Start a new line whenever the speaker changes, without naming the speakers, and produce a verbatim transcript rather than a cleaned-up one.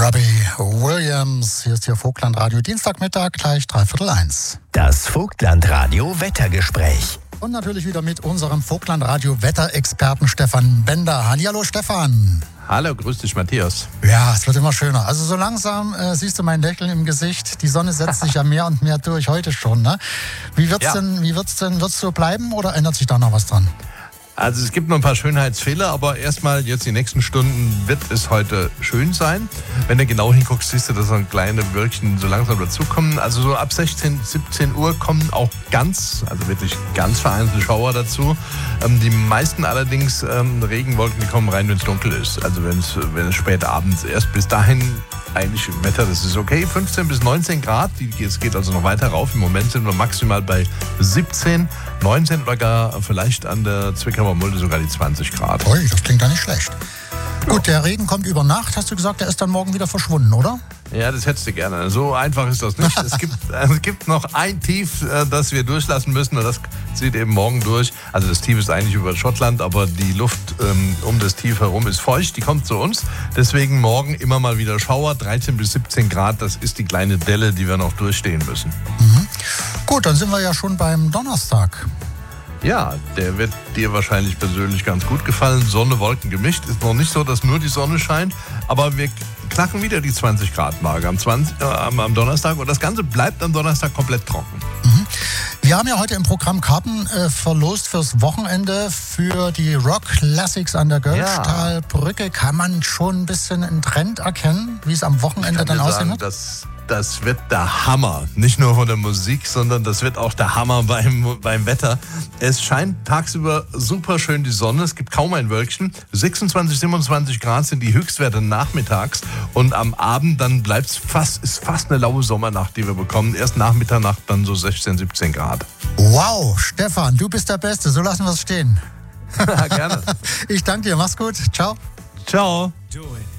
Robbie Williams. Hier ist Ihr Vogtlandradio. Dienstagmittag, gleich dreiviertel eins.
Das Vogtlandradio Wettergespräch.
Und natürlich wieder mit unserem Vogtlandradio Wetterexperten Stefan Bender. Hallihallo Stefan.
Hallo, grüß dich Matthias.
Ja, es wird immer schöner. Also so langsam äh, siehst du mein Lächeln im Gesicht. Die Sonne setzt sich ja mehr und mehr durch, heute schon. Ne? Wie wird's
Ja.
denn, wie wird's denn, wird's so bleiben oder ändert sich da noch was dran?
Also es gibt noch ein paar Schönheitsfehler, aber erstmal jetzt die nächsten Stunden wird es heute schön sein. Wenn du genau hinguckst, siehst du, dass so kleine Wölkchen so langsam dazukommen. Also so ab sechzehn, siebzehn Uhr kommen auch ganz, also wirklich ganz vereinzelte Schauer dazu. Ähm, die meisten allerdings ähm, Regenwolken, die kommen rein, wenn es dunkel ist. Also wenn es wenn es spät abends erst bis dahin eigentlich im Wetter, das ist okay, fünfzehn bis neunzehn Grad, die, es geht also noch weiter rauf. Im Moment sind wir maximal bei siebzehn, neunzehn oder gar vielleicht an der Zwickauer Mulde sogar die zwanzig Grad.
Ui, das klingt ja nicht schlecht. Gut, der Regen kommt über Nacht, hast du gesagt, der ist dann morgen wieder verschwunden, oder?
Ja, das hättest du gerne. So einfach ist das nicht. Es gibt, es gibt noch ein Tief, äh, das wir durchlassen müssen und das zieht eben morgen durch. Also das Tief ist eigentlich über Schottland, aber die Luft ähm, um das Tief herum ist feucht, die kommt zu uns. Deswegen morgen immer mal wieder Schauer, dreizehn bis siebzehn Grad, das ist die kleine Delle, die wir noch durchstehen müssen.
Mhm. Gut, dann sind wir ja schon beim Donnerstag.
Ja, der wird dir wahrscheinlich persönlich ganz gut gefallen. Sonne, Wolken gemischt. Ist noch nicht so, dass nur die Sonne scheint, aber wir knacken wieder die zwanzig Grad Marke am, zwanzig, äh, am Donnerstag und das Ganze bleibt am Donnerstag komplett trocken.
Mhm. Wir haben ja heute im Programm Karten äh, verlost fürs Wochenende für die Rock Classics an der Gölschtalbrücke. Kann man schon ein bisschen einen Trend erkennen, wie es am Wochenende dann aussehen wird?
Das, das wird der Hammer. Nicht nur von der Musik, sondern das wird auch der Hammer beim, beim Wetter. Es scheint tagsüber super schön die Sonne. Es gibt kaum ein Wölkchen. sechsundzwanzig, siebenundzwanzig Grad sind die Höchstwerte nachmittags. Und am Abend dann bleibt's fast, ist fast eine laue Sommernacht, die wir bekommen. Erst nach Mitternacht dann so sechzehn, siebzehn Grad.
Wow, Stefan, du bist der Beste. So lassen wir es stehen.
Gerne.
Ich danke dir. Mach's gut. Ciao.
Ciao.
Do it.